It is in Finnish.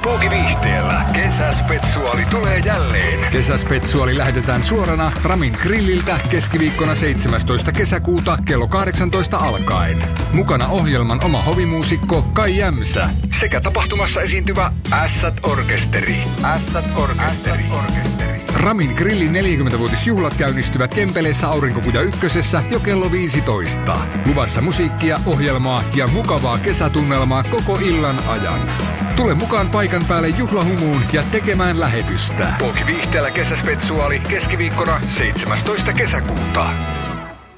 Puukiviihteellä kesäspetsuaali tulee jälleen. Kesäspetsuaali lähetetään suorana Ramin grilliltä keskiviikkona 17. kesäkuuta kello 18 alkaen. Mukana ohjelman oma hovimuusikko Kai Jämsä sekä tapahtumassa esiintyvä Ässät-orkesteri. Ässät-orkesteri. Ramin grillin 40-vuotisjuhlat käynnistyvät Kempeleessä Aurinkokuja ykkösessä jo kello 15. Luvassa musiikkia, ohjelmaa ja mukavaa kesätunnelmaa koko illan ajan. Tule mukaan paikan päälle juhlahumuun ja tekemään lähetystä. Puukiviihteellä kesäspetsuaali keskiviikkona 17. kesäkuuta.